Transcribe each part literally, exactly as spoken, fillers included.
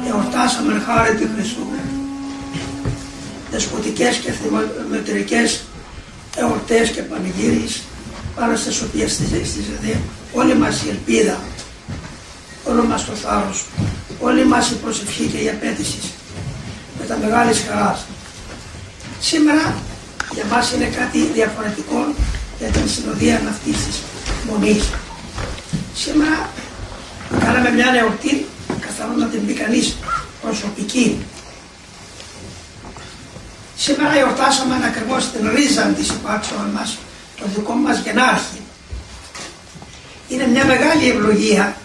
εορτάσαμε χάρη του Χριστού. Δεσποτικές και θυμοτηρικές εορτές και πανηγύρις, πάνω στις οποίες στηρίζεται όλη μας η ελπίδα, όλο μας το θάρρος, όλη μας η προσευχή και η απέτηση με τα μεγάλης χαράς. Σήμερα για μας είναι κάτι διαφορετικό για την συνοδεία αυτής της μονής. Σήμερα κάναμε μια εορτή, καθαρόν να την πει κανείς προσωπική. Σήμερα εορτάσαμε ακριβώς την ρίζα της υπάρξεως μας, το δικό μας γενάρχη. Είναι μια μεγάλη ευλογία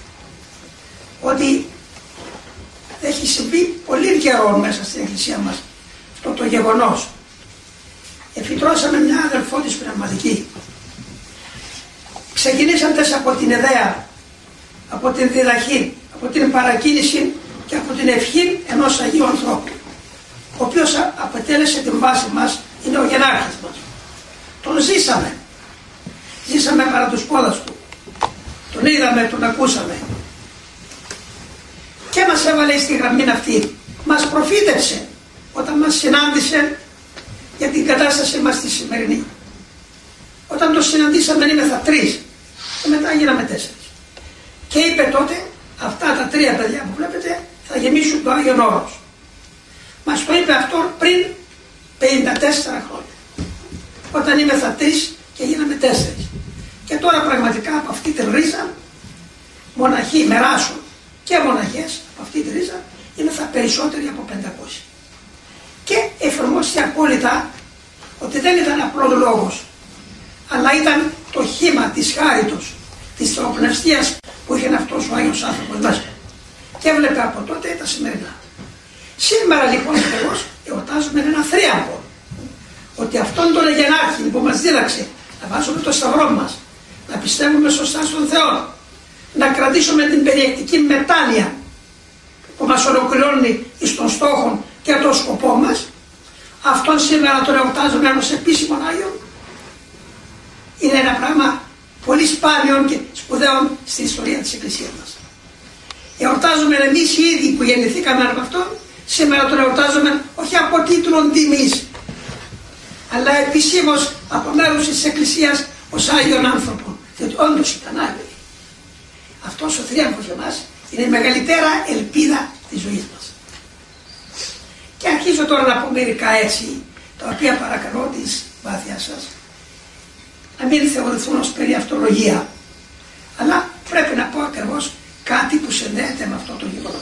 ότι έχει συμβεί πολύ καιρό μέσα στην Εκκλησία μας αυτό το γεγονός. Εφητρώσαμε μια αδελφό της πνευματική. Ξεκινήσαντες από την ιδέα, από την διδαχή, από την παρακίνηση και από την ευχή ενός Αγίου ανθρώπου, ο οποίος αποτέλεσε την βάση μας, είναι ο γενάρχης μας. Τον ζήσαμε. Ζήσαμε παρά τους πόδας του. Τον είδαμε, τον ακούσαμε. Και μας έβαλε στη γραμμή αυτή. Μας προφήτευσε όταν μας συνάντησε για την κατάσταση μας τη σημερινή. Όταν το συναντήσαμε ήμεθα τρεις και μετά γίναμε τέσσερις. Και είπε τότε αυτά τα τρία παιδιά που βλέπετε θα γεμίσουν το Άγιον Όρος. Μας το είπε αυτό πριν πενήντα τέσσερα χρόνια. Όταν ήμεθα τρεις και γίναμε τέσσερις. Και τώρα πραγματικά από αυτή τη ρίζα μοναχοί μεράσουν και μοναχές από αυτή τη ρίζα ήμεθα περισσότεροι από πεντακόσιοι. Και εφαρμόστηκε απόλυτα ότι δεν ήταν απλός λόγος, αλλά ήταν το χήμα της χάριτος, της θεοπνευστίας που είχε αυτός ο Άγιος άνθρωπος μέσα. Και έβλεπε από τότε τα σημερινά. Σήμερα λοιπόν ακριβώς εορτάζουμε ένα θρίαμβο. Ότι αυτόν τον γενάρχη που μας δίδαξε να βάζουμε το σταυρό μας, να πιστεύουμε σωστά στον Θεό, να κρατήσουμε την περιεκτική μετάνοια που μας ολοκληρώνει εις των στόχων και τον σκοπό μας, αυτόν σήμερα τον εορτάζουμε ως επίσημον Άγιον. Είναι ένα πράγμα πολύ σπάνιο και σπουδαίο στην ιστορία της Εκκλησίας μας. Εορτάζουμε εμείς οι ίδιοι που γεννηθήκαμε από αυτόν, σήμερα τον εορτάζουμε όχι από τίτλον τιμής, αλλά επισήμως από μέρους της Εκκλησίας ως Άγιον άνθρωπον, διότι όντως ήταν Άγιοι. Αυτός ο θρίαμβος για μας είναι η μεγαλύτερα ελπίδα της ζωής μας. Και αρχίζω τώρα να πω μερικά έτσι, τα οποία παρακαλώ της βάθειας σας, να μην θεωρηθούν ως περί αυτολογία, αλλά πρέπει να πω ακριβώς κάτι που συνδέεται με αυτό το γεγονός.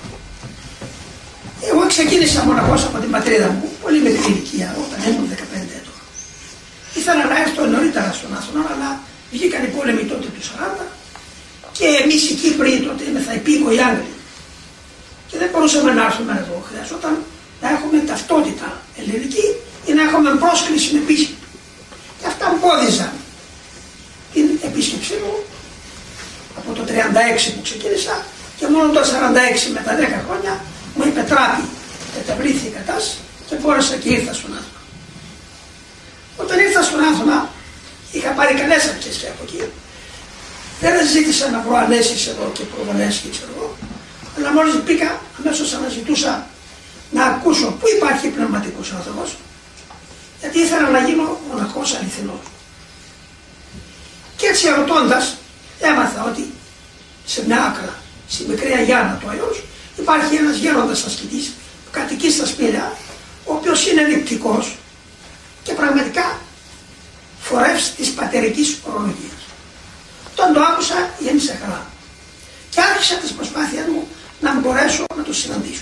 Εγώ ξεκίνησα μοναχός από την πατρίδα μου, πολύ μικρή ηλικία, όταν ήμουν δεκαπέντε έτων. Ήθελα να έρθω νωρίτερα στον Άθωνα, αλλά βγήκαν οι πόλεμοι τότε του σαράντα και εμείς οι Κύπροι τότε ήμεθα υπήκοοι Άγγλοι. Και δεν μπορούσαμε να έρθουμε εδώ. Χρειαζόταν να έχουμε ταυτότητα ελληνική ή να έχουμε πρόσκληση επίσημη. Και αυτά εμπόδιζαν την επίσκεψή μου από το τριάντα έξι που ξεκίνησα και μόνο το σαράντα έξι με τα δέκα χρόνια μου υπετράπη, καταβλήθη η κατάσταση και μπόρεσα και ήρθα στον Άθωνα. Όταν ήρθα στον Άθωνα είχα πάρει καλές αρχές και από εκεί. Δεν ζήτησα να βρω ανέσεις εδώ και προβολές και ξέρω εγώ, αλλά μόλις πήγα αμέσως αναζητούσα να ακούσω πού υπάρχει πνευματικός άνθρωπος, γιατί ήθελα να γίνω μοναχός αληθινός. Και έτσι ερωτώντας έμαθα ότι σε μια άκρα, στη μικρή Αγιάνα του Αϊός, υπάρχει ένας γέροντας ασκητής που κατοικεί στα Σπήλαια, ο οποίος είναι νηπτικός και πραγματικά φορεύς της πατερικής ορολογίας. Όταν το άκουσα γέμισε χαρά και άρχισα τις προσπάθειες μου να μπορέσω να το συναντήσω.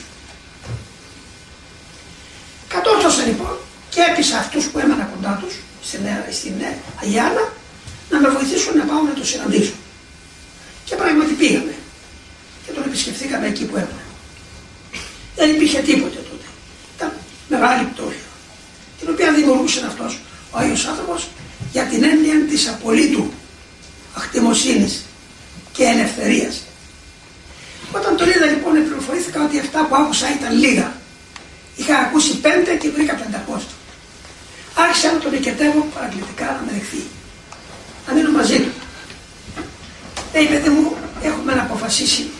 Κατόρθωσα λοιπόν και έπεισα αυτούς που έμενα κοντά τους στην, στην Αγιάνα να με βοηθήσουν να πάω να το συναντήσω. Και πράγματι πήγαμε και τον επισκεφθήκαμε εκεί που έμενα. Δεν υπήρχε τίποτε τότε. Ήταν μεγάλη πτώχεια, την οποία δημιουργούσε αυτός ο Άγιος άνθρωπος για την έννοια της απολύτου ακτιμοσύνης και ελευθερίας. Όταν τον είδα λοιπόν πληροφορήθηκα ότι αυτά που άκουσα ήταν λίγα. Είχα ακούσει πέντε και βρήκα πεντακόσια. Άρχισα να τον οικετεύω παρακλητικά να με δεχθεί. Να μείνω μαζί του. Λέει παιδί μου, έχουμε να αποφασίσει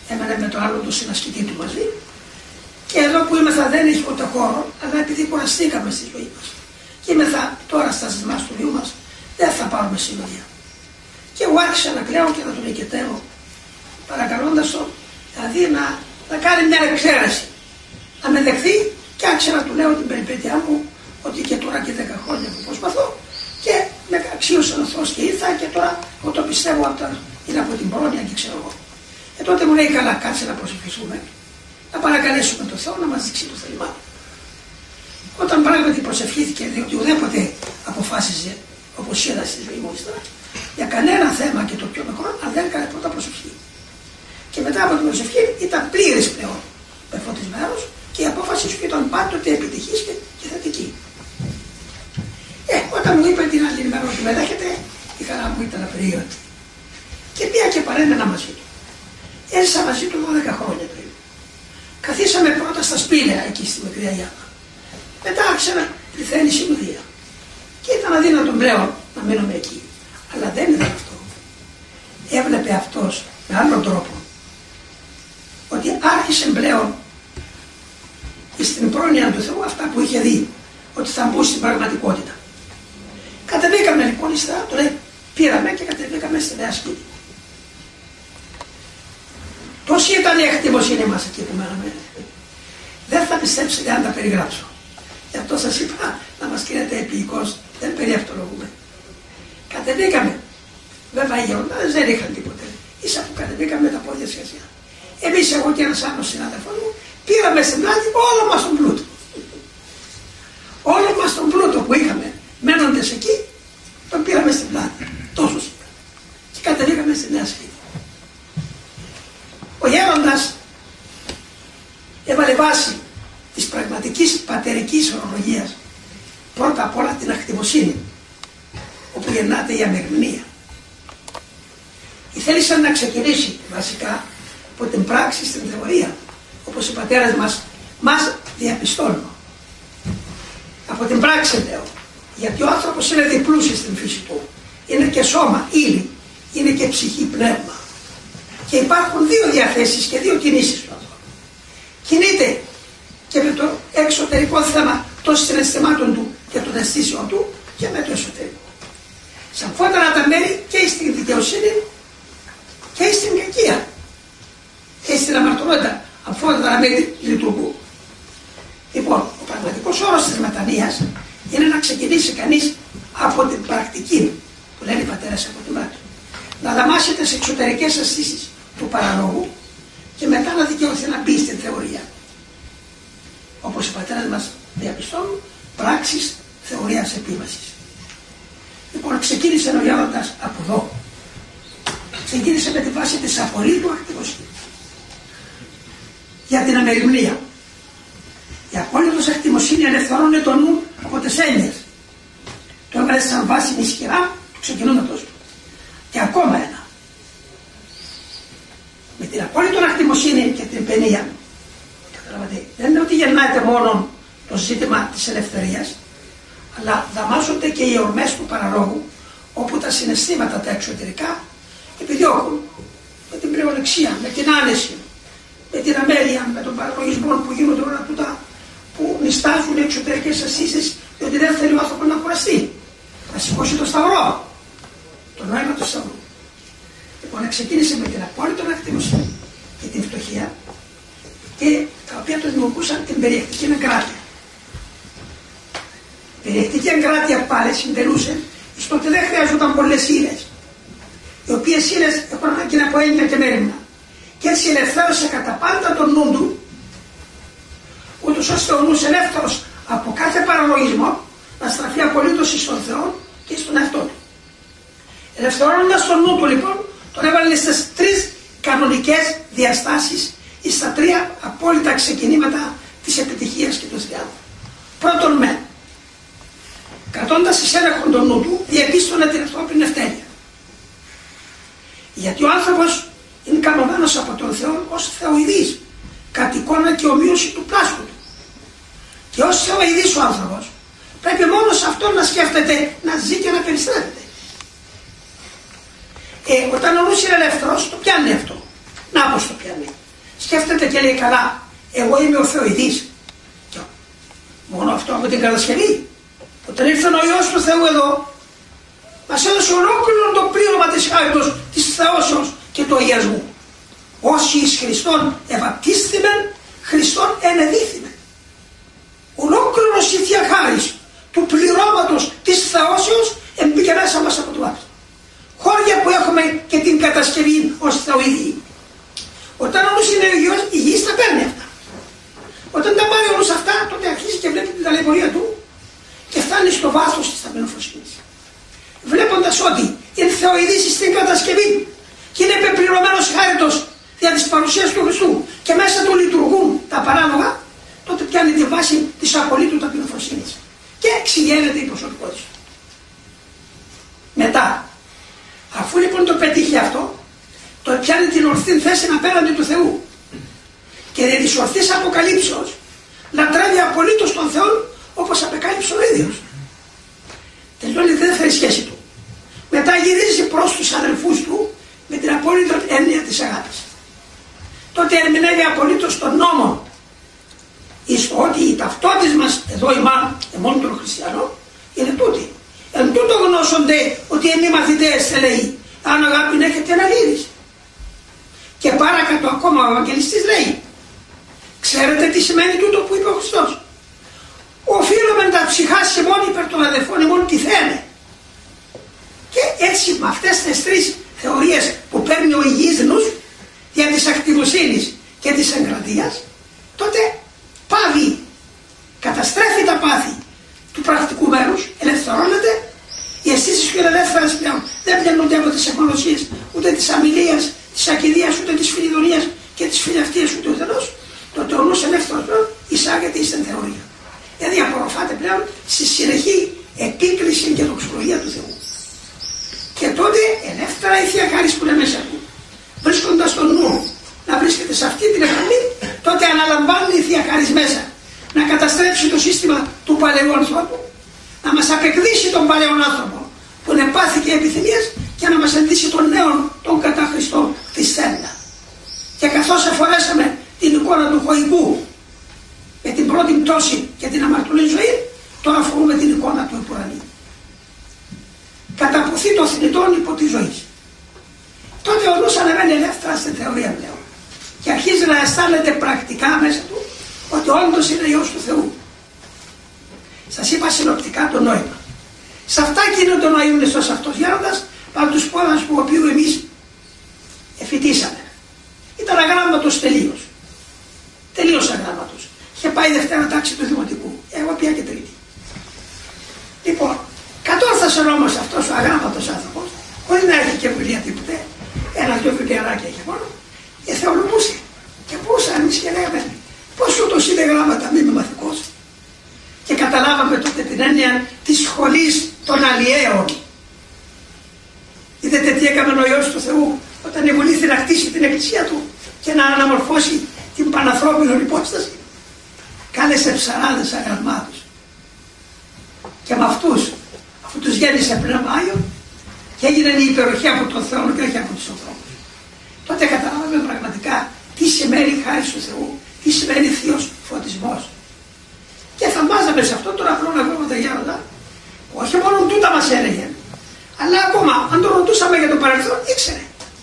έμενε με τον άλλο τον συνασκητή του μαζί. Και εδώ που ήμεθα δεν έχει ούτε χώρο, αλλά επειδή κουραστήκαμε στη ζωή μας και ήμεθα τώρα στα ζητημάς του βιού μας, δεν θα πάρουμε συνοδεία. Και εγώ άρχισα να κλαίω και να τον οικετεύω, παρακαλώντας τον δηλαδή να, να κάνει μια εξαίρεση, να με δεχθεί, και άρχισα να του λέω την περιπέτειά μου, ότι και τώρα και δέκα χρόνια που προσπαθώ, και με αξίωσε ο Θεός και ήρθα, και τώρα εγώ το πιστεύω από τα, είναι από την πρόνοια και ξέρω εγώ. Και τότε μου λέει, καλά, κάτσε να προσευχηθούμε, να παρακαλέσουμε τον Θεό να μας δείξει το θέλημά του. Όταν πράγματι προσευχήθηκε, διότι ουδέποτε αποφάσιζε, όπως είδα στη ζωή μου ύστερα, για κανένα θέμα και το πιο μικρό, αν δεν έκανε πρώτα προσευχή. Και μετά από την προσευχή ήταν πλήρης πλέον πεφωτισμένος, και η απόφαση σου ήταν πάντοτε επιτυχής και, και θετική. Ε, όταν μου είπε την άλλη μέρα ότι με δέχεται, η χαρά μου ήταν απερίωτη. Και πήγα και παρέμενα μαζί του. Έζησα μαζί του δώδεκα χρόνια περίπου. Καθίσαμε πρώτα στα σπήλαια εκεί στη Μικρή Αγιάνα. Μετά άρχισα να πληθαίνει συνοδεία. Και ήταν αδύνατο πλέον να μείνουμε εκεί. Αλλά δεν ήταν αυτό. Έβλεπε αυτός με άλλον τρόπο ότι άρχισε πλέον στην πρόνοια του Θεού αυτά που είχε δει, ότι θα μπουν στην πραγματικότητα. Κατεβήκαμε λοιπόν ύστερα, το λέει, πήραμε και κατεβήκαμε στη Νέα Σκήτη. Τόση ήταν η εκτιμοσύνη μας εκεί που μέναμε. Δεν θα πιστέψετε αν τα περιγράψω. Γι' αυτό σας είπα να μας κρίνετε επίοικος, δεν περιευτολογούμε. Κατεβήκαμε. Βέβαια οι γεροντάδες δεν είχαν τίποτε. Ίσα που κατεβήκαμε τα πόδια σχεσιά. Εμείς, εγώ και ένας άλλος συνάδελφος μου, πήραμε στην πλάτη όλο μας τον πλούτο. Όλο μας τον πλούτο που είχαμε μένοντες εκεί, τον πήραμε στην πλάτη. Τόσο σήμερα. Και κατεβήκαμε στη Νέα Σκήτη. Ο γέροντας έβαλε βάση της πραγματικής πατερικής ορολογίας πρώτα απ' όλα την ακτιμοσύνη, όπου γεννάται η αμερμηνία. Θέλησαν να ξεκινήσει βασικά από την πράξη στην θεωρία, όπως οι πατέρες μας μας διαπιστώνουν. Από την πράξη λέω, γιατί ο άνθρωπος είναι διπλούσιος στην φύση του. Είναι και σώμα, ύλη, είναι και ψυχή, πνεύμα. Και υπάρχουν δύο διαθέσεις και δύο κινήσεις του ανθρώπου. Κινείται και με το εξωτερικό θέμα των συναισθημάτων του και των αισθήσεων του και με το εσωτερικό. Σαν φώταρα τα μέρη και στην δικαιοσύνη και στην κακία και στην αμαρτωλότητα, αμφότερα μέρη λειτουργούν. Λοιπόν, ο πραγματικός όρος της μετανοίας είναι να ξεκινήσει κανείς από την πρακτική, που λένε οι πατέρες από την πράξη. Να δαμάσετε σε εξωτερικές αισθήσεις του παραλόγου και μετά να δικαιωθεί να μπει στην θεωρία. Όπως οι πατέρες μας διαπιστώνουν, πράξεις θεωρίας επίμασης. Λοιπόν, ξεκίνησε ο γέροντας από εδώ. Ξεκίνησε με τη βάση της απολύτου ακτιμοσύνης. Για την αμεριμνία. Η απόλυτος ακτιμοσύνη ελευθερώνει το νου από τις έννοιες. Το έβαλε σαν βάση ισχυρά του ξεκινώματος του. Και ακόμα ένα. Με την απόλυτο ακτιμοσύνη και την παινία. Δεν είναι ότι γεννάται μόνο το ζήτημα της ελευθερίας, αλλά δαμάζονται και οι ορμές του παραλόγου, όπου τα συναισθήματα τα εξωτερικά επιδιώκουν με την πλεονεξία, με την άνεση, με την αμέλεια, με τον παραλογισμό που γίνονται όλα τούτα που νηστάζουν οι εξωτερικές αισθήσεις, διότι δεν θέλει ο άνθρωπος να κουραστεί, να σηκώσει το σταυρό, το νόημα του σταυρού. Λοιπόν, ξεκίνησε με την απόλυτη ακτιμοσύνη και την φτωχία, και τα οποία το δημιουργούσαν την περιεκτική εγκράτεια. Η περιεκτική εγκράτεια πάλι συντελούσε στο ότι δεν χρειάζονταν πολλές ύλες, οι οποίες ύλες έχουν ανάγκη από έννοια και μέρημνα. Και έτσι ελευθέρωσε κατά πάντα τον νου του, ούτως ώστε ο νους ελεύθερος από κάθε παραλογισμό να στραφεί απολύτως στον Θεό και στον εαυτό του. Ελευθερώνοντας τον νου του λοιπόν, τον έβαλε στις τρεις κανονικές διαστάσεις ή στα τρία απόλυτα ξεκινήματα της επιτυχίας και του θριάμβου. Πρώτον με, κρατώντας εις έλεγχον τον νου του, διαπίστωνε την ανθρώπινη ευτέλεια. Γιατί ο άνθρωπος είναι κανονμένος από τον Θεό ως θεοειδής, κατ' εικόνα και ομοίωση του πλάσπου του. Και ως θεοειδής ο άνθρωπος πρέπει μόνο σε αυτόν να σκέφτεται, να ζει και να περιστρέφεται. Ε, όταν ο νους είναι ελεύθερος, το πιάνει αυτό. Να πως το πιάνει. Σκέφτεται και λέει καλά, εγώ είμαι ο Θεοειδής. Και μόνο αυτό από την κατασκευή. Όταν ήρθε ο Υιός του Θεού εδώ, μας έδωσε ολόκληρο το πλήρωμα της χάριτος, της θεώσεως και του αγιασμού. Όσοι εις Χριστόν ευαπτίστημεν, Χριστόν ενεδίθημεν. Ολόκληρος η Θεία Χάρις του πληρώματος της θεώσεως εμπήκε μέσα μας από το βάπτισμα. Χώρια που έχουμε και την κατασκευή ως Θεοειδή. Όταν όμως είναι υγιής, υγιής τα παίρνει αυτά. Όταν τα πάρει όμως αυτά, τότε αρχίζει και βλέπει την ταλαιπωρία του και φτάνει στο βάθος της ταπεινοφροσύνης. Βλέποντας ότι είναι Θεοειδής στην κατασκευή και είναι πεπληρωμένος χάριτος δια της παρουσίας του Χριστού και μέσα του λειτουργούν τα παράλογα, τότε πιάνει τη βάση της απολύτου ταπεινοφροσύνης και εξηγαίνεται η προσωπικότητα του. Μετά, αφού λοιπόν το πετύχει αυτό, το πιάνει την ορθή θέση απέναντι του Θεού και δια της ορθής αποκαλύψεως λατρεύει απολύτως τον Θεό όπως απεκάλυψε ο ίδιος. Τελειώνει η δεύτερη σχέση του. Μετά γυρίζει προς τους αδελφούς του με την απόλυτη έννοια της αγάπης. Τότε ερμηνεύει απολύτως τον νόμο εις το ότι οι ταυτότητες μας εδώ ημά, εμών των χριστιανών, είναι τούτοι. Εν τούτο γνώσονται ότι εμείς μαθητές θε λέει, αν αγάπη έχετε αναλύδεις. Και παρακάτω ακόμα ο Ευαγγελιστής λέει, ξέρετε τι σημαίνει τούτο που είπε ο Χριστός. Οφείλουμε τα ψυχάς ημών υπέρ των αδελφών ημών τι θένε. Και έτσι με αυτές τις τρεις θεωρίες που παίρνει ο υγιής νους για της ακτιμοσύνης και της εγκρατείας, τότε πάβει, καταστρέφει τα πάθη του πρακτικού μέρους, ελευθερώνεται, οι αισθήσεις του είναι ελεύθερες πλέον, δεν πλένονται από τις εχμαλωσίες, ούτε της αμιλίας, της ακηδείας, ούτε της φιλιδονίας και της φιλαυτίας ούτε ουδενός, τότε ο νους ελεύθερος πλέον εισάγεται στην θεωρία. Δηλαδή απορροφάται πλέον στη συνεχή επίκριση και δοξολογία του Θεού. Και τότε ελεύθερα η Θεία Χάρις που είναι μέσα του, βρίσκοντας τον νου να βρίσκεται σε αυτή την γραμμή, τότε αναλαμβάνει η Θεία Χάρις μέσα να καταστρέψει το σύστημα του παλαιού ανθρώπου, να μας απεκδίσει τον παλαιό άνθρωπο που είναι πάθη και επιθυμίες και να μας ενδύσει τον νέο, τον κατά Χριστό Χριστέντα. Και καθώς εφορέσαμε την εικόνα του χωικού με την πρώτη πτώση και την αμαρτωλή ζωή, τώρα φορούμε την εικόνα του επουρανίου. Καταπουθεί το θνητόν υπό τη ζωή. Τότε ο νους ανεβαίνει ελεύθερα στην θεωρία πλέον και αρχίζει να αισθάνεται πρακτικά μέσα του ότι όντως είναι Υιός του Θεού. Σας είπα συνοπτικά το νόημα. Σε αυτά γίνονται ο Ιούνιστος αυτός γέροντας πάνω τους πόδας που οποίου εμείς εφητήσαμε. Ήταν αγράμματος τελείως. Τελείως αγράμματος. Είχε πάει δευτέρα τάξη του δημοτικού. Εγώ πια και τρίτη. Λοιπόν, κατόρθωσε όμως αυτός ο αγράμματος άνθρωπος, χωρίς να έχει και βιβλία τίποτε, ένα-δυο βιβλιαράκια είχε μόνο, και θεολογούσε. Και πούσα εμείς και λέγαμε, πώς ούτως είναι γράμματα, μη είμαι μαθηκός. Και καταλάβαμε τότε την έννοια της σχολής των αλλιέων. Είδατε τι έκαμε ο Υιός του Θεού όταν ευολήθη να χτίσει την εκκλησία του και να αναμορφώσει την πανανθρώπινη υπόσταση. Κάλεσε ψαράδες αγαλμάτους. Και με αυτούς, αφού τους γέννησε πνεύμα Άγιο και έγινε η υπεροχή από τον Θεό και όχι από τους ανθρώπους. Τότε καταλάβαμε πραγματικά τι σημαίνει χάρη του Θεού, τι σημαίνει θείος φωτισμός. Και θα μάζαμε σε αυτό τον απλό αγώματα γέροντα, όχι μόνο τούτα μας έλεγε, αλλά ακόμα αν το ρωτούσαμε για το παρελθόν, ήξερε.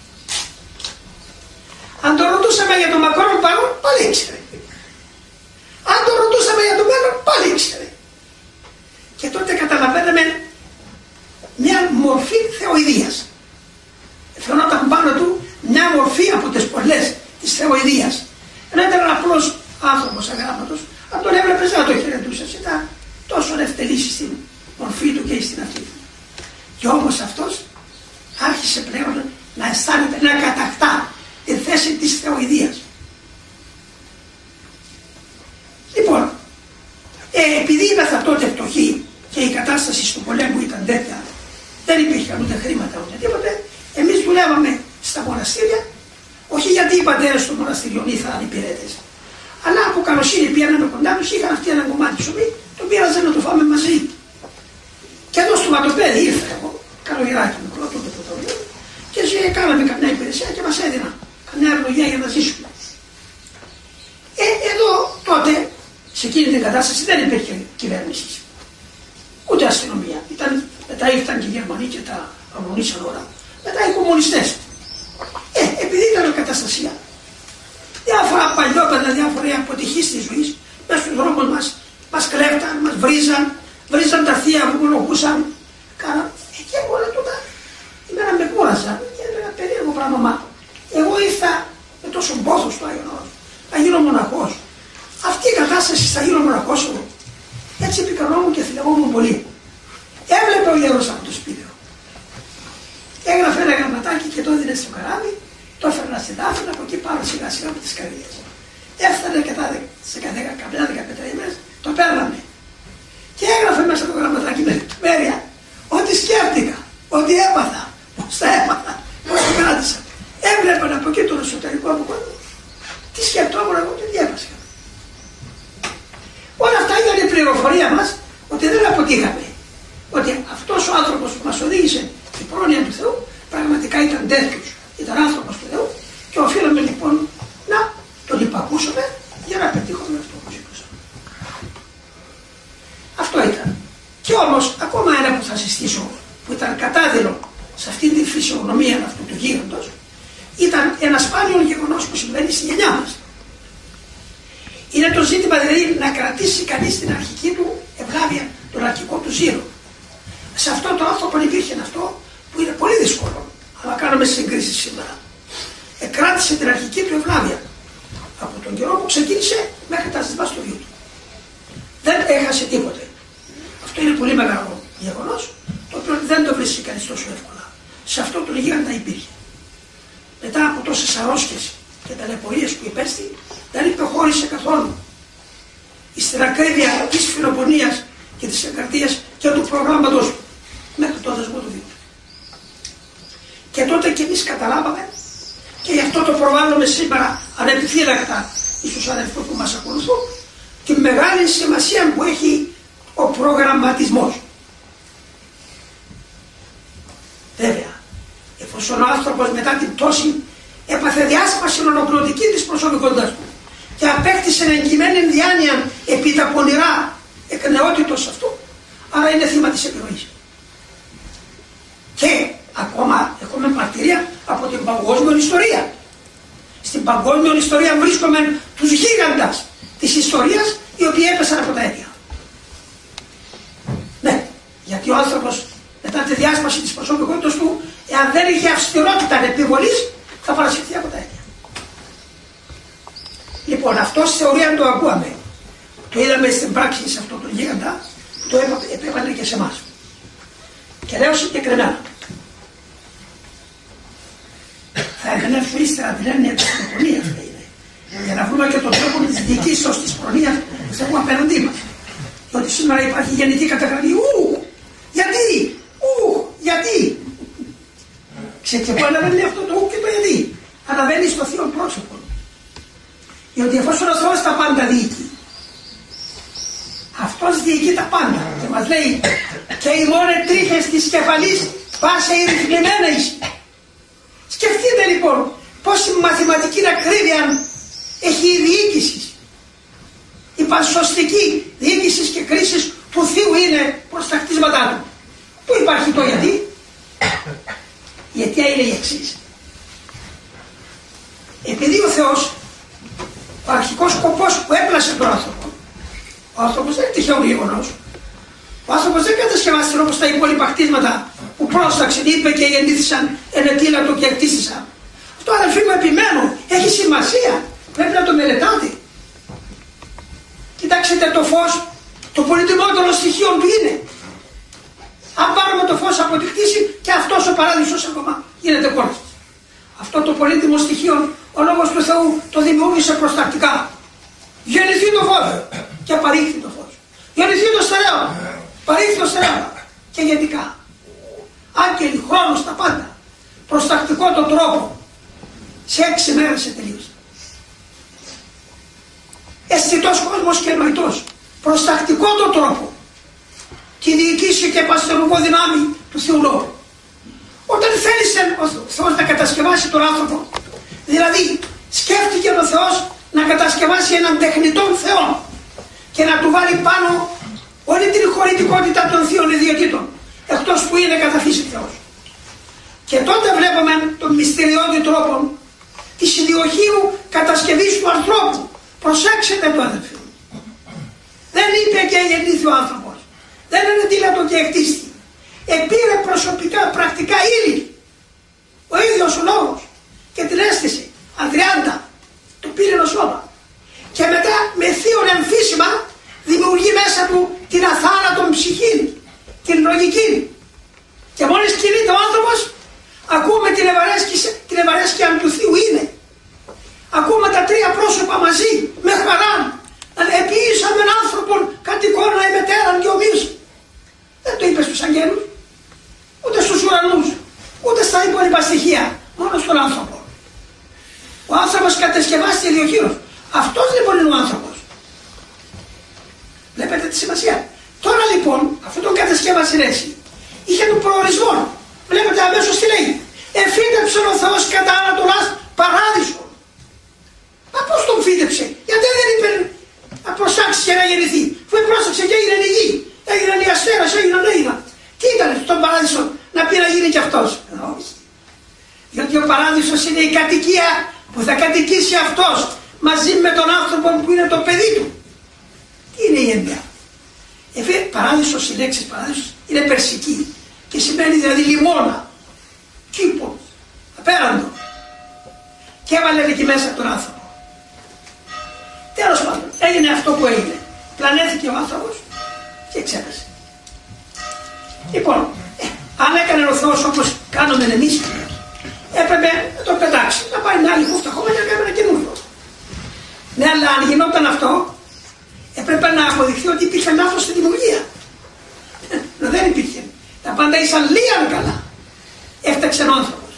Αν το ρωτούσαμε για το μακρόν παρόν, πάλι ήξερε. Αν το ρωτούσαμε για το μέλλον, πάλι ήξερε. Και τότε καταλαβαίναμε μια μορφή θεοειδείας. Φαινόταν πάνω του μια μορφή από τις πολλές της θεοειδείας. Ενώ ήταν ένα απλός άνθρωπος αγράμματος, αν τον έβλεπες να το χαιρετούσες, ήταν τόσο ευτελής στην μορφή του και στην αυτή του. Και όμως αυτός άρχισε πλέον να αισθάνεται, να κατακτά τη θέση της θεοειδείας. Λοιπόν, ε, επειδή ήμασταν τότε φτωχοί και η κατάσταση του πολέμου ήταν τέτοια, δεν υπήρχαν ούτε χρήματα ούτε τίποτε, εμείς δουλεύαμε στα μοναστήρια, όχι γιατί οι πατέρες των μοναστηριών ήθελαν υπηρέτες, αλλά από καλοσύνη πήγαμε κοντά τους, είχαν αυτοί ένα κομμάτι ψωμί, το πήραζε να το φάμε μαζί. Και εδώ στο Ματοπέδι ήρθα εγώ, καλογεράκι μικρό, τότε πρωτοβουλίο, και κάναμε καμιά υπηρεσία και μας έδιναν νέα ευλογία για να ζήσουμε. Ε, εδώ τότε, σε εκείνη την κατάσταση δεν υπήρχε κυβέρνηση. Ούτε αστυνομία. Ήταν, μετά ήρθαν και οι Γερμανοί και τα αγωνίσαν όλα. Μετά οι κομμουνιστές. Ε, επειδή ήταν καταστασία, διάφορα παλιόπαιδα, διάφορα αποτυχίες της ζωής, μέσα στους δρόμους μας, μας κλέφταν, μας βρίζαν, βρίζαν τα θεία που μολογούσαν. Κάναν. Ε, και όλα τούτα, εμένα με κούραζαν και έλεγα περίεργο πράγμα. Μα εγώ ήρθα με τόσο πόθο στο Άγιον Όρος, θα γίνω μοναχός. Αυτή η κατάσταση θα γίνω μοναχός εγώ. Έτσι επικαλόμουν και θυλευόμουν πολύ. Έβλεπε ο ιερός από το σπίτι. Έγραφε ένα γραμματάκι και το έδινε στο καράβι, το έφερνα στην τάφη, από εκεί πάνω σιγά σιγά από τις καρδιές. Έφτανε και τα σε καμιά δεκαπέντε ημέρες, το παίρναμε. Και έγραφε μέσα το γραμματάκι με λεπτομέρεια ό,τι σκέφτηκα, ό,τι έπαθα, πώς τα έπαθα, πώς το κράτησα. Έβλεπαν από εκεί τον εσωτερικό μου κόσμο. Τι σκεφτόμουν εγώ και τι έπασα. Όλα αυτά ήταν η πληροφορία μας ότι δεν αποτύχαμε. Ότι αυτός ο άνθρωπος που μας οδήγησε στην πρόνοια του Θεού πραγματικά ήταν τέτοιος. Ήταν άνθρωπος του Θεού και οφείλαμε λοιπόν να τον υπακούσουμε για να πετύχουμε αυτό που ζητούσαμε. Αυτό ήταν. Και όμως ακόμα ένα που θα συστήσω που ήταν κατάδειλο σε αυτή τη φυσιογνωμία αυτού του γίγαντος ήταν ένα σπάνιο γεγονός που συμβαίνει στη γενιά μας. Είναι το ζήτημα δηλαδή να κρατήσει κανείς την αρχική του ευλάβεια, τον αρχικό του ζήλο. Σε αυτό το άνθρωπο υπήρχε αυτό που είναι πολύ δύσκολο, αλλά κάνουμε συγκρίσεις σήμερα. Εκράτησε την αρχική του ευλάβεια από τον καιρό που ξεκίνησε μέχρι τα ζητά στο βίο του. Δεν έχασε τίποτε. Αυτό είναι πολύ μεγάλο γεγονός, το οποίο δεν το βρίσκει κανείς τόσο εύκολα. Σε αυτό το γίγαντα υπήρχε. Μετά από τόσες αρρώσκες και ταλαιπωρίες που υπέστη, δεν υποχώρησε καθόλου στην ακρίβεια της φιλοπονίας και της εγκαρτίας και του προγράμματος του μέχρι το δεσμό του βίου. Και τότε και εμείς καταλάβαμε και γι' αυτό το προβάλλουμε σήμερα ανεπιφύλακτα στους αδελφούς που μας ακολουθούν τη μεγάλη σημασία που έχει ο προγραμματισμός. Βέβαια, εφόσον ο άνθρωπος μετά την πτώση έπαθε διάσπαση ολοκληρωτική της προσωπικότητας του και απέκτησε εγκυμένη διάνοια επί τα πονηρά εκ νεότητος αυτού, άρα είναι θύμα της επιρροής. Και ακόμα έχουμε μαρτυρία από την παγκόσμια ιστορία. Στην παγκόσμια ιστορία βρίσκουμε τους γίγαντας της ιστορίας οι οποίοι έπεσαν από τα αίτια. Ναι, γιατί ο άνθρωπος μετά τη διάσπαση της προσωπικότητας του, εάν δεν είχε αυστηρότητα επιβολής, θα παρασυρθεί από τα αίτια. Λοιπόν, αυτό στη θεωρία το ακούαμε. Το είδαμε στην πράξη σε αυτό το γίγαντα, το επέβαλε και σε εμάς. Και λέω συγκεκριμένα. Θα εγκαταλείψω ύστερα την έννοια της προνοιάς, για να βρούμε και τον τρόπο της διοικήσεως της προνοίας που έχουμε απέναντί μας. Διότι σήμερα υπάρχει γενική καταγραφή. Ου! Γιατί! Ου! Γιατί! Ξέρετε που αναβαίνει αυτό το ου και το γιατί. Αναβαίνει στο θείο πρόσωπο. Διότι εφόσον ο Θεός τα πάντα διοικεί, αυτός διοικεί τα πάντα και μας λέει και οι μόνοι τρίχες της κεφαλής πάσε ηρυθμημένα εις. Σκεφτείτε λοιπόν πόση μαθηματική ακρίβεια έχει η διοίκηση. Η πασωστική διοίκηση και κρίση του Θείου είναι προς τα κτίσματά του. Πού υπάρχει το γιατί? Η αιτία είναι η εξής. Επειδή ο Θεός, ο αρχικός σκοπός που έπλασε τον άνθρωπο, ο άνθρωπος δεν είναι τυχαίο γεγονός. Ο άνθρωπος δεν κατασκευάστηκε όπως τα υπόλοιπα κτίσματα που πρόσταξαν, είπε και γεννήθησαν, ενετήλατο και εκτίστησαν. Αυτό, αδελφοί μου, επιμένω, έχει σημασία. Πρέπει να το μελετάτε. Κοιτάξτε το φως, το πολυτιμότερο στοιχείο που είναι. Αν πάρουμε το φως από τη κτήση και αυτός ο παράδεισος ακόμα γίνεται κόρτος. Αυτό το πολύτιμο στοιχείο ο Λόγος του Θεού το δημιούργησε προστακτικά. Γεννηθεί το φως και παρήχθη το φως. Γεννηθεί το στερέωμα, παρήχθη το στερέωμα και γενικά. Άγγελοι, χρόνος, τα πάντα. Προστακτικό το τρόπο. Σε έξι μέρες σε τελείωσε. Αισθητός κόσμος και νοητός. Προστακτικό το τρόπο. Τη διοικήσει και παστερουργό δυνάμει του Θεού Λόγου. Όταν θέλησε ο Θεός να κατασκευάσει τον άνθρωπο, Δηλαδή σκέφτηκε ο Θεός να κατασκευάσει έναν τεχνητόν Θεό και να του βάλει πάνω όλη την χωρητικότητα των θείων ιδιωτήτων, εκτός που είναι κατά φύση Θεός. Και τότε βλέπουμε τον μυστηριώδη τρόπο της ιδιοχείου κατασκευής του ανθρώπου. Προσέξτε το, αδελφοί μου. Δεν είπε και γεννήθη ο άνθρωπος. Δεν είναι τίλατο και εκτίστη. Επήρε προσωπικά, πρακτικά ύλη. Ο ίδιος ο λόγος. Και την αίσθηση. Αδριάντα. Το πήρε το σώμα. Και μετά με θείον εμφύσιμα δημιουργεί μέσα του την αθάνατον ψυχή. Την λογική. Και μόλις κινείται ο άνθρωπος, ακούμε την ευαρέσκεια, την ευαρέσκεια του Θείου είναι. Ακούμε τα τρία πρόσωπα μαζί, με χαρά. Επίησαμε άνθρωπον κατ' εικόνα ημετέραν και ομοίως. Δεν το είπε στους αγγέλους, ούτε στους ουρανούς, ούτε στα υπόλοιπα στοιχεία, μόνο στον άνθρωπο. Ο άνθρωπος κατασκευάστηκε ιδιοχείρος. Αυτός λοιπόν είναι ο άνθρωπος. Βλέπετε τη σημασία. Τώρα λοιπόν, αφού τον κατασκεύασε έτσι, είχε τον προορισμό. Βλέπετε αμέσως τι λέει. Εφύτεψε ο Θεός κατά Ανατολάς παράδεισο. Μα πώς τον φύτεψε, γιατί δεν είπε να προσάξει και να γεννηθεί. Αφού πρόσεξε και έγινε η γη, έγιναν οι αστέρες, έγιναν έγιναν. Τι ήταν στον παράδεισο να πει να γίνει κι αυτός. Όχι. Γιατί ο παράδεισος είναι η κατοικία που θα κατοικήσει αυτός μαζί με τον άνθρωπο που είναι το παιδί του. Τι είναι η έννοια. Εφέ, παράδεισος, η λέξη παράδεισος είναι περσική και σημαίνει δηλαδή λιμώνα, κήπο, απέραντο. Και έβαλε εκεί μέσα τον άνθρωπο. Τέλος πάντων, έγινε αυτό που έγινε. Πλανέθηκε ο άνθρωπος και ξέχασε. Λοιπόν, ε, αν έκανε ο Θεός όπως κάνουμε εμείς, έπρεπε να τον πετάξει, να πάει μια άλλη χούφτα χώμα και να κάνει ένα καινούριο. Ναι, αλλά αν γινόταν αυτό, έπρεπε να αποδειχθεί ότι υπήρχε λάθος στη δημιουργία. Ε, δεν υπήρχε. Τα πάντα ήσαν λίγαν καλά. Έφταξε ο άνθρωπος.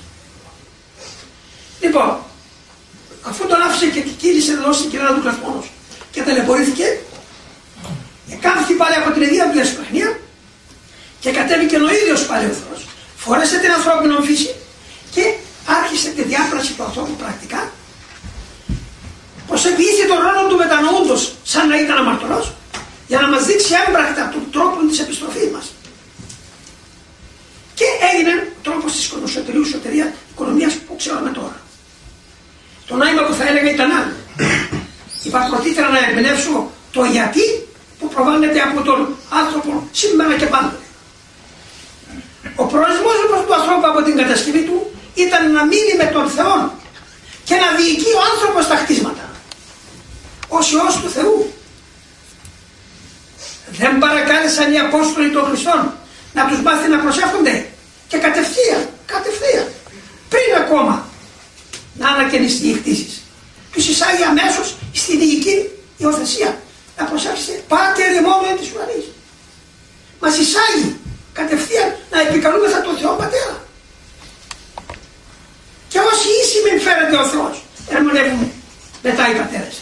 Λοιπόν, αφού τον άφησε και κύλησε εδώ στην κυρία του κλασμόνος και ταλαιπωρήθηκε, εκάμφθη πάλι από την ιδέα του εσπραχνία και κατέβηκε ο ίδιος πάλι ο Θεός. Φόρεσε την ανθρώπινη φύση και άρχισε τη διάπραξη του ανθρώπου πρακτικά. Προσεγγίσει τον ρόλο του μετανοούντος σαν να ήταν αμαρτωλός για να μας δείξει έμπρακτα τον τρόπο της επιστροφής μας. Και έγινε τρόπος της εσωτερίου σωτερία οικονομίας που ξέρουμε τώρα. Το νόημα που θα έλεγα ήταν άλλο. Είπα πρωτήτερα να εμπνεύσω το γιατί που προβάλλεται από τον άνθρωπο σήμερα και πάντοτε. Ο προορισμός του ανθρώπου από την κατασκευή του ήταν να μείνει με τον Θεό και να διοικεί ο άνθρωπος τα χτίσματα ως Υιός του Θεού. Δεν παρακάλεσαν οι Απόστολοι των Χριστών να τους μάθει να προσεύχονται και κατευθείαν, κατευθείαν, πριν ακόμα να ανακαινιστεί οι χτίσεις. Τους εισάγει αμέσως στην διοική υιοθεσία. Να προσέξετε, Πάτερ ημών εν της ουρανής. Μας εισάγει κατευθείαν να επικαλούμεθα τον Θεό Πατέρα. Και όσοι ίσοι φέρεται ο Θεός, ερμηνεύουν μετά οι πατέρες.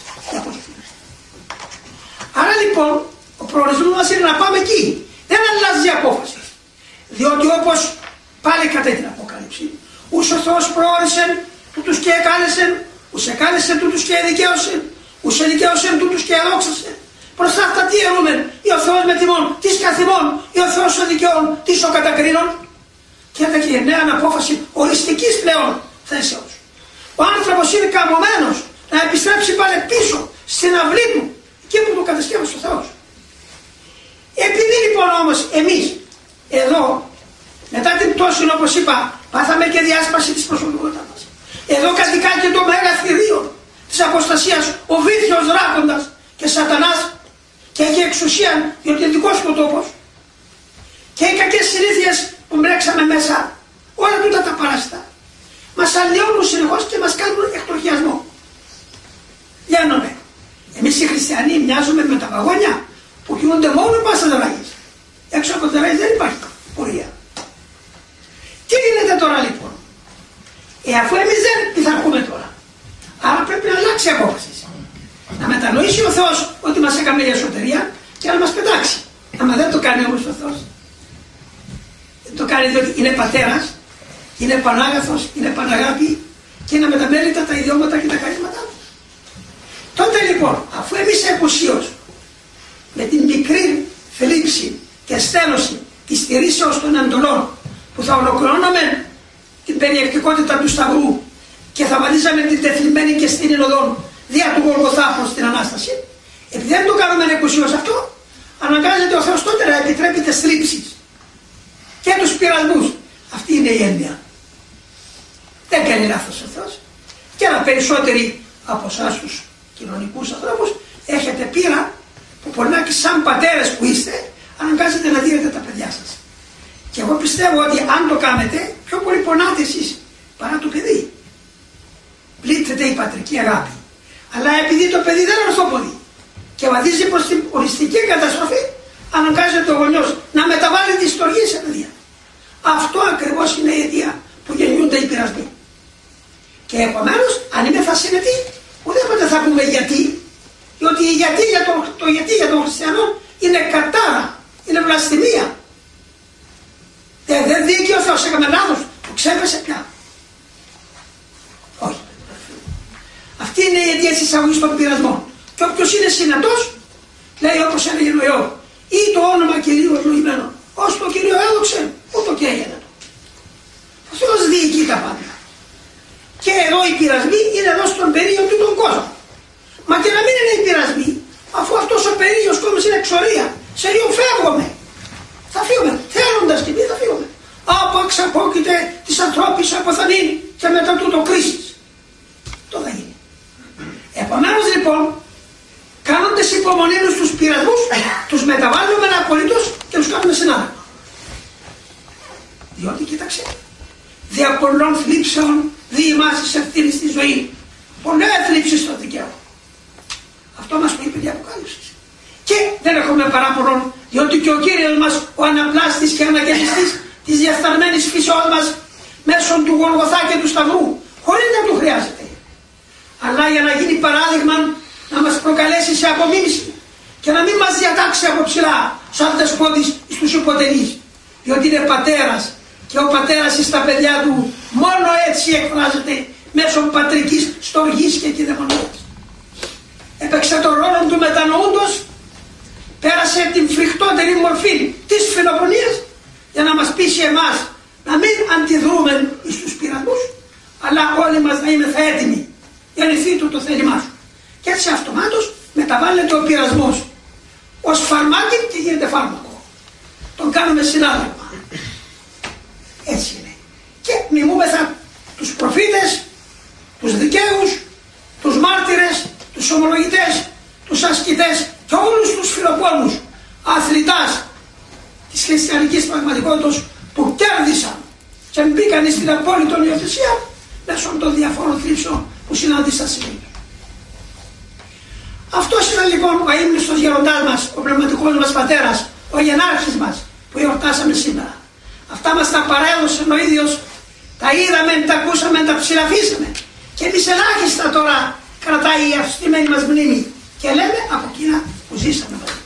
Άρα λοιπόν, ο προορισμός μας είναι να πάμε εκεί. Δεν αλλάζει η απόφαση. Διότι όπως πάλι κατά την Αποκάλυψη, ους ο Θεός προόρισε, τούτους και εκάλεσε, ους εκάλεσε τούτους και εδικαίωσε, ους εδικαίωσε τούτους και εδόξασε. Προς αυτά τι ερούμεν, ή ο Θεός με τιμών, τις καθημών, ή ο Θεός ο δικαιών, τις ο κατακρίνων. Και έρχεται η νέα απόφαση οριστικής πλέον θέσεως. Ο άνθρωπος είναι καμωμένος να επιστρέψει πάλι πίσω στην αυλή του, εκεί που το κατασκεύασε ο Θεός. Επειδή λοιπόν όμως εμείς εδώ, μετά την πτώση όπως είπα, πάθαμε και διάσπαση της προσωπικότητας μας. Εδώ κατοικά και το μέγα θηρίο της αποστασίας, ο βήθιος δράκοντας και σατανάς και έχει εξουσία διότι είναι δικός του τόπος. Και οι κακές συνήθειες που μπρέξαμε μέσα, όλα τούτα τα παράστα, μας αλλοιώνουν συνεχώς και μας κάνουν εκτροχιασμό. Λιάνομαι. Εμείς οι χριστιανοί μοιάζουμε με τα βαγόνια που κινούνται μόνο πάσα δραγής. Έξω από το δραγής δεν υπάρχει πορεία. Τι γίνεται τώρα λοιπόν. Ε, αφού εμείς δεν πειθαρχούμε τώρα, άρα πρέπει να αλλάξει η απόφαση. Να μετανοήσει ο Θεός ότι μας έκαμε η εσωτερία και να μας πετάξει. Άμα δεν το κάνει όμως ο Θεός, δεν το κάνει διότι είναι πατέρας, είναι πανάγαθος, είναι παναγάπη και είναι αμεταμέλητα τα ιδιώματα και τα χαρίσματά του. Τότε λοιπόν, αφού εμείς εκουσίως με την μικρή θλίψη και στένωση της στηρίσεως των εντολών που θα ολοκληρώναμε την περιεκτικότητα του Σταυρού και θα βαδίζαμε την τεθλιμμένη και στην οδόν δια του Γολγοθά προς την Ανάσταση, επειδή δεν το κάνουμε εκουσίως αυτό, αναγκάζεται ο Θεός τότε να επιτρέπει τις θλίψεις και τους πειρασμούς. Αυτή είναι η έννοια. Δεν κάνει λάθος ο Θεός. Και ένα περισσότεροι από εσάς τους κοινωνικούς ανθρώπους έχετε πείρα που πονάκι σαν πατέρες που είστε, αναγκάζετε να δίνετε τα παιδιά σας. Και εγώ πιστεύω ότι αν το κάνετε, πιο πολύ πονάτε εσείς παρά το παιδί. Πλήττεται η πατρική αγάπη. Αλλά επειδή το παιδί δεν είναι ορθόποδη και βαδίζει προς την οριστική καταστροφή, αναγκάζεται ο γονιός να μεταβάλει τη στοργή σε παιδιά. Αυτό ακριβώς είναι η αιτία που γεννιούνται οι πειρασμοί. Και επομένως, αν είμαι θα συνετή, ουδέποτε θα πούμε γιατί, διότι η γιατί για τον, το γιατί για τον χριστιανό είναι κατάρα, είναι βλαστημία. Δεν, δεν δίκαιο ο Θεός, έκαμε λάθος, το ξέπεσε πια. Όχι. Αυτή είναι η αιτία της εισαγωγής των πειρασμών. Και όποιος είναι συνετός, λέει όπως έλεγε ο Ιώβ, ή το όνομα Κυρίου ευλογημένο, ως το Κύριο έδοξε, ούτω και έγινε. Ο Θεός διοικεί τα πάντα. Και εδώ οι πειρασμοί είναι εδώ στον περίοδο του τον κόσμο. Μα και να μην είναι οι πειρασμοί, αφού αυτός ο περίοδος κόσμος είναι εξορία, σε λίγο φεύγουμε. Θα φύγουμε, θέλοντας και εμείς θα φύγουμε. Από εξαπόκειται της ανθρώπης αποθανήν και μετά τούτο κρίσης. Το θα γίνει. Επομένως λοιπόν, κάνοντας υπομονή στους πειρασμούς, τους μεταβάλλουμε απολύτως και τους κάνουμε συνάδελφα. Διότι κοίταξε, δια πολλών θλίψεων δι' εμάς της ευθύνης στη ζωή. Πολλές θλίψεις στο δικαίωμα. Αυτό μας που είπε η Αποκάλυψη. Και δεν έχουμε παράπονο, διότι και ο Κύριος μας, ο αναπλάστης και αναγεννηστής της διαφθαρμένης φύσεώς μας, μέσω του Γολγοθά και του Σταυρού, χωρίς να του χρειάζεται. Αλλά για να γίνει παράδειγμα, να μας προκαλέσει σε απομίμηση και να μην μας διατάξει από ψηλά σαν δεσπότης στους υποτελείς, διότι είναι πατέρας και ο πατέρας στα παιδιά του μόνο έτσι εκφράζεται μέσω πατρικής στοργής και κυδαιμονίας. Έπαιξε τον ρόλο του μετανοούντος, πέρασε την φρικτότερη μορφή της φιλοφωνίας για να μας πείσει εμάς να μην αντιδρούμε στους πειρασμούς, αλλά όλοι μας να είμαστε έτοιμοι για νηφί του το θέλημά σου. Και έτσι αυτομάτως μεταβάλλεται ο πειρασμός ως φαρμάκι και γίνεται φάρμακο. Τον κάνουμε συνάδελφα. Έτσι είναι. Και μιμούμεθα τους προφήτες, τους δικαίους, τους μάρτυρες, τους ομολογητές, τους ασκητές και όλους τους φιλοπόλους αθλητάς της χριστιανικής πραγματικότητας που κέρδισαν και μπήκαν στην απόλυτη υιοθεσία μέσω των διαφόρων θλίψεων που συνάντησαν σήμερα. Αυτός είναι λοιπόν ο αείμνηστος γεροντάς μας, ο πνευματικός μας πατέρας, ο γενάρχης μας που εορτάσαμε σήμερα. Αυτά μας τα παρέδωσε ο ίδιος, τα είδαμε, τα ακούσαμε, τα ψηλαφίσαμε και εμείς ελάχιστα τώρα κρατάει η αυστημένη μας μνήμη και λέμε από εκείνα που ζήσαμε μαζί.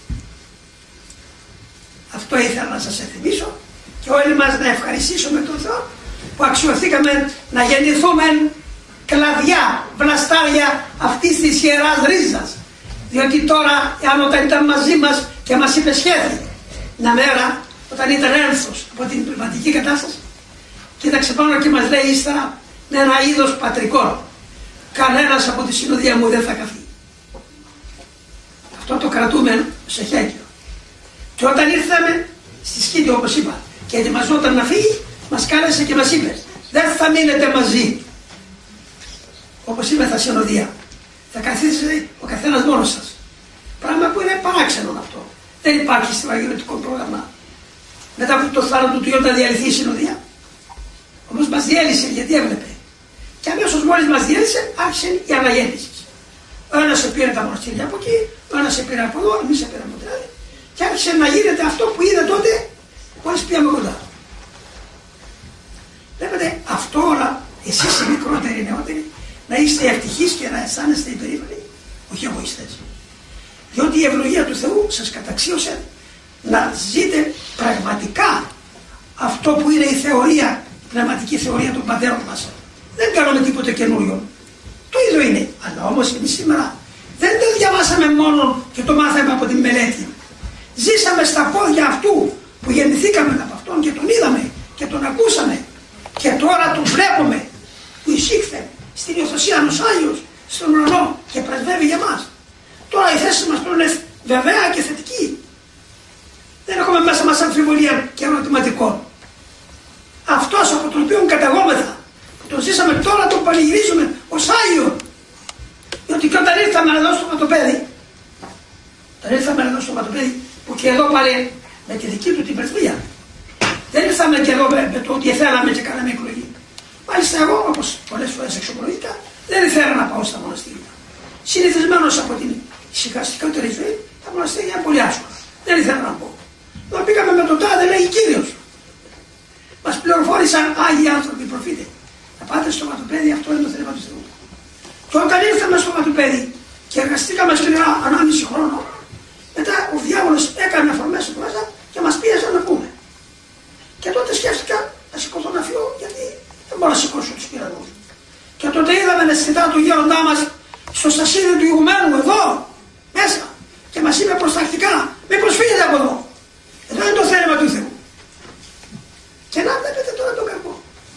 Αυτό ήθελα να σας εθυμίσω και όλοι μας να ευχαριστήσουμε τον Θεό που αξιοθήκαμε να γεννηθούμε κλαδιά, βλαστάρια αυτής της ιεράς ρίζας. Διότι τώρα, αν όταν ήταν μαζί μας και μας υπεσχέθη μια μέρα, όταν ήταν ένθος από την πνευματική κατάσταση, κοίταξε πάνω και μας λέει ύστερα με ένα είδος πατρικών, κανένας από τη συνοδεία μου δεν θα καθεί. Αυτό το κρατούμε σε χέκιο. Και όταν ήρθαμε στη Σκήτη, όπως είπα, και ετοιμαζόταν να φύγει, μας κάλεσε και μας είπε, δεν θα μείνετε μαζί. Όπως είπε θα συνοδεία. Θα καθίσετε ο καθένας μόνος σας. Πράγμα που είναι παράξενο αυτό. Δεν υπάρχει στο αγιορετικό πρόγραμμα. Μετά από το θάνατο του Υιού να διαλυθεί η συνοδεία. Όμως μας διέλυσε γιατί έβλεπε. Και αμέσως μόλις μας διέλυσε άρχισε η αναγέννηση. Ο ένας σε πήρε τα μοναστήρια από εκεί, ο ένας σε πήρε από εδώ, εμείς σε πήραμε από την άλλη. Και άρχισε να γίνεται αυτό που είδε τότε μόλις πήγαμε κοντά. Βλέπετε αυτό όλα, εσείς οι μικρότεροι, οι νεότεροι, να είστε ευτυχείς και να αισθάνεστε υπερήφανοι, όχι εγωιστές. Διότι η ευλογία του Θεού σας καταξίωσε να ζείτε πραγματικά αυτό που είναι η θεωρία, η πνευματική θεωρία των πατέρων μας. Δεν κάνουμε τίποτα καινούριο. Το ίδιο είναι. Αλλά όμως εμείς σήμερα δεν το διαβάσαμε μόνο και το μάθαμε από την μελέτη. Ζήσαμε στα πόδια αυτού που γεννηθήκαμε από αυτόν και τον είδαμε και τον ακούσαμε. Και τώρα τον βλέπουμε που εισήχθε στην Υιοθωσία ως Άγιος στον ουρανό και πρεσβεύει για μας. Τώρα η θέση μας τώρα είναι βεβαία και θετική. Δεν έχουμε μέσα μας αμφιβολία και ερωτηματικών. Αυτός από τον οποίο καταγόμεθα, που τον ζήσαμε τώρα, τον πανηγυρίζουμε ως Άγιο. Διότι και όταν ήρθαμε εδώ στο Ματοπέδι, όταν ήρθαμε εδώ στο Ματοπέδι, που και εδώ πάλι με τη δική του την πρεσβεία, δεν ήρθαμε και εδώ με το ότι θέλαμε και κάναμε εκλογή. Μάλιστα εγώ, όπως πολλές φορές εξομολογήκα, δεν ήθελα να πάω στα μοναστήρια. Συνηθισμένος από την συγχαστικότερη ζωή, τα μοναστήρια είναι πολύ άσχολα. Δεν ήθελα να πω. Εδώ πήγαμε με τον τάδε, λέει Κύριος. Μας πληροφόρησαν Άγιοι άνθρωποι, προφήτες. Να πάτε στο Ματοπέδι, αυτό είναι το θέλημα του Θεού. Και όταν ήρθαμε στο Ματοπέδι και εργαστήκαμε σκληρά ανάμιση χρόνο, μετά ο διάβολος έκανε αφορμές εδώ μέσα και μας πίεζε να πούμε. Και τότε σκέφτηκα να σηκωθώ να φύγω, γιατί δεν μπορώ να σηκώσω τους πειραγμούς. Και τότε είδαμε να συζητά του γέροντά μας στο στασίδι του ηγουμένου εδώ, μέσα. Και μας είπε προστακτικά, μήπως φύγετε από εδώ. Εδώ είναι το θέλημα του Θεού. Και να βλέπετε τώρα τον κακό.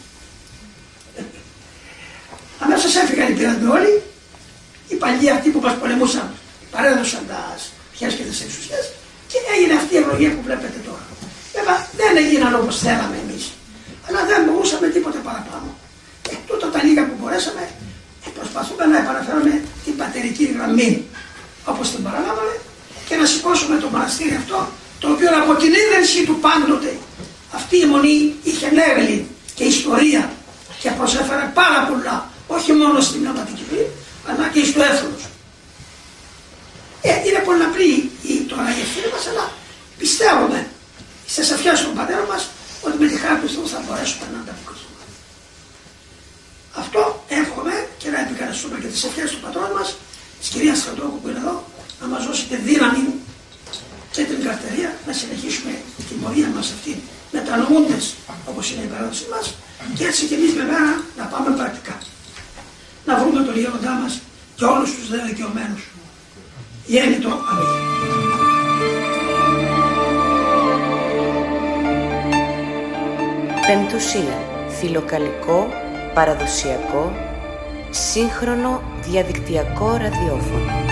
Αμέσως έφυγαν οι πειρασμοί όλοι, οι παλιοί αυτοί που μας πολεμούσαν παρέδωσαν τα πιές και τις εξουσίες και έγινε αυτή η ευλογία που βλέπετε τώρα. Βέβαια δεν έγιναν όπως θέλαμε εμείς, αλλά δεν μπορούσαμε τίποτα παραπάνω. Και τούτα τα λίγα που μπορέσαμε, προσπαθούμε να επαναφέρουμε την πατερική γραμμή όπως την παραλάβαμε και να σηκώσουμε το μοναστήρι αυτό, το οποίο από την ίδρυση του πάντοτε αυτή η μονή είχε νεύλη και ιστορία και προσέφερε πάρα πολλά, όχι μόνο στην πνευματική ζωή, αλλά και στο έθνος. Ε, είναι πολύ απλή η τώρα η ευθύνη μας, αλλά πιστεύουμε στις ευχές των πατέρων μας ότι με τη χάρη του Θεού θα μπορέσουμε να ανταποκριθούμε. Αυτό εύχομαι και να επικαλεστούμε και τις ευχές του πατρών μας, της κυρίας Στρατόκου που είναι εδώ, να μας δώσετε δύναμη και την καρτερία να συνεχίσουμε την πορεία μας αυτή μετανοούντες όπως είναι η παράδοση μας και έτσι και εμείς βέβαια να πάμε πρακτικά. Να βρούμε τον γέροντά μας και όλους τους δε δικαιωμένους. Γέννητο. Αμήν. Πεμπτουσία. Φιλοκαλικό, παραδοσιακό, σύγχρονο διαδικτυακό ραδιόφωνο.